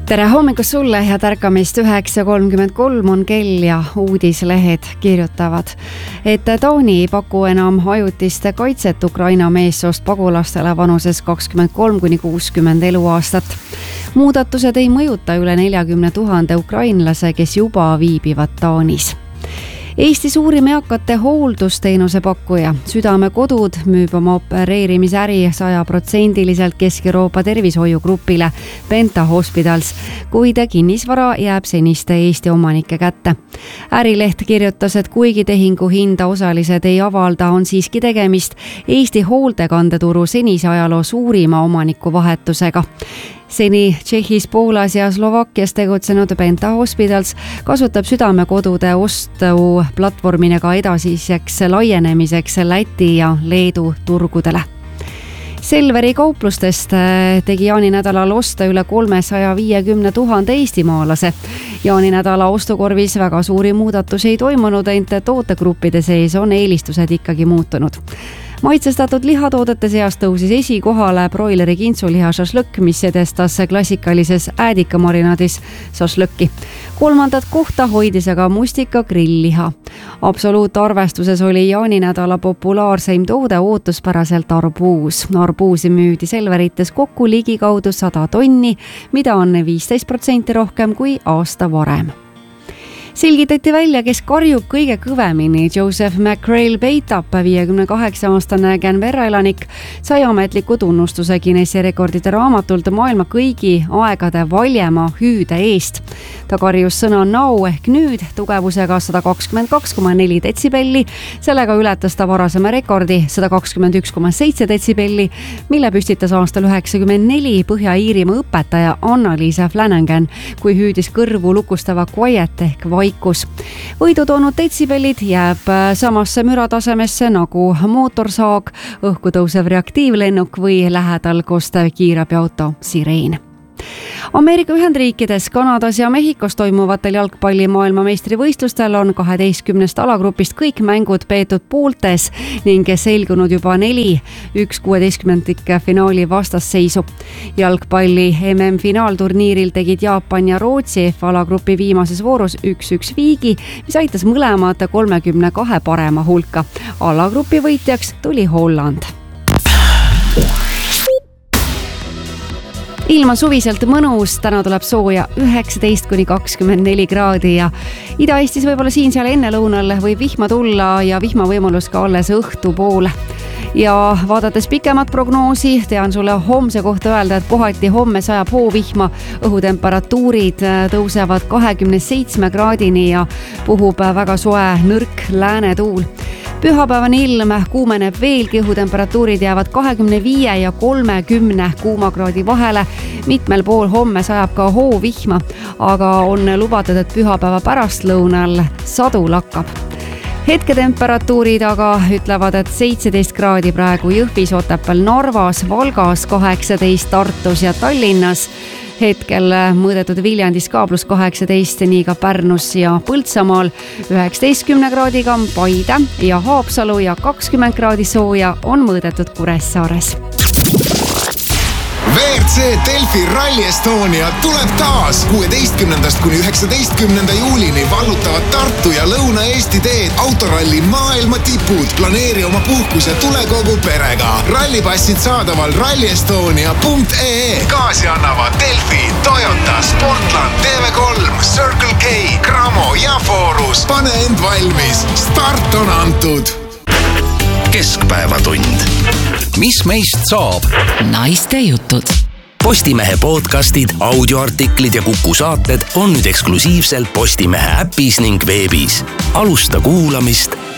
Tere hommikust sulle ja tärkamist 9.33 on kell ja uudislehed kirjutavad, et Taani ei paku enam ajutist kaitset Ukraina meessoost pagulastele vanuses 23–60 eluaastat. Muudatused ei mõjuta üle 40 000 ukrainlase, kes juba viibivad Taanis. Eesti suurim eakate hooldusteenuse pakkuja Südamekodud müüb oma opereerimisäri 100% Kesk-Euroopa tervishoiugrupile Penta Hospitals, kuid kinnisvara jääb seniste Eesti omanike kätte. Ärileht kirjutas, et kuigi tehingu hinda osalised ei avalda, on siiski tegemist Eesti hooltekandeturu senise ajaloo suurima omaniku vahetusega. Seni Tšehhis, Poolas ja Slovakkias tegutsenud Penta Hospitals kasutab Südamekodude ostu platvormina ka edasiseks laienemiseks Läti ja Leedu turgudele. Selveri kauplustest tegi jaaninädalal osta üle 350 000 eestimaalase. Jaaninädala ostukorvis väga suuri muudatusi ei toimunud, ent tootegruppide sees on eelistused ikkagi muutunud. Maitsestatud lihatoodete seas tõusis esikohale broileri kintsuliha šašlõkk, mis edestas klassikalises äädikamarinaadis šašlõkki. Kolmandat kohta hoidis aga mustika grillliha. Absoluutarvestuses oli jaaninädala populaarseim toode ootuspäraselt arbuus. Arbuusi müüdi Selverites kokku ligikaudu 100 tonni, mida on 15% rohkem kui aasta varem. Selgitati välja, kes karjub kõige kõvemini. Joseph McRail peitab 58-aastane Canberra elanik sai ametliku tunnustuse Guinessi rekordite raamatult maailma kõigi aegade valjema hüüde eest. Ta karjus sõna now ehk nüüd tugevusega 122,4 detsibelli. Sellega ületas ta varasema rekordi 121,7 detsibelli, mille püstitas aastal 1994 Põhja-Iirimaa õpetaja Anna-Liisa Flanagan, kui hüüdis kõrvu lukustava quiet ehk vaikus. Võidu toonud detsibellid jääb samasse müratasemesse nagu mootorsaag, õhku tõusev reaktiivlennuk või lähedal kostev kiirabiauto sireen. Ameerika Ühendriikides, Kanadas ja Mehhikos toimuvatel jalgpalli maailmameistrivõistlustel on 12 alagrupist kõik mängud peetud pooltes ning selgunud juba 4 1/16 finaali vastasseisu. Jalgpalli MM-finaalturniiril tegid Jaapan ja Rootsi alagrupi viimases voorus 1-1 viigi, mis aitas mõlemad 32 parema hulka. Alagrupi võitjaks tuli Holland. Ilm on suviselt mõnus, täna tuleb sooja 19–24 kraadi ja Ida-Eestis võib-olla siin-seal enne lõunal võib vihma tulla ja vihma võimalus ka alles õhtu poole. Ja vaadates pikemat prognoosi, tean sulle homse kohta öelda, et kohati homme sajab hoovihma, õhutemperatuurid tõusevad 27 kraadini ja puhub väga soe nõrk läänetuul. Pühapäevani ilm kuumeneb veelgi, õhutemperatuurid jäävad 25 ja 30 kuumakraadi vahele. Mitmel pool homme sajab ka hoovihma, aga on lubatud, et pühapäeva pärastlõunal sadu lakkab. Hetketemperatuurid aga ütlevad, et 17 kraadi praegu Jõhvis, Otepääl, Narvas, Valgas, 18 Tartus ja Tallinnas. Hetkel mõõdetud Viljandis ka +18, nii ka Pärnus ja Põltsamaal, 19 kraadiga Paide ja Haapsalu ja 20 kraadi sooja on mõõdetud Kuressaares. WRC Delfi Rally Estonia tuleb taas 16–19 juulini vallutavad Tartu ja Lõuna-Eesti teed autoralli maailma tipud. Planeeri oma puhkus ja tule kogu perega. Rallipassid saadaval rallyestonia.ee. Kaasi annavad Delfi, Toyota, Sportland, TV3, Circle K, Cramo ja Forus. Pane end valmis. Start on antud. Keskpäevatund. Mis meist saab? Naiste jutud. Postimehe podcastid, audioartiklid ja Kuku saated on nüüd eksklusiivselt Postimehe äpis ning veebis. Alusta kuulamist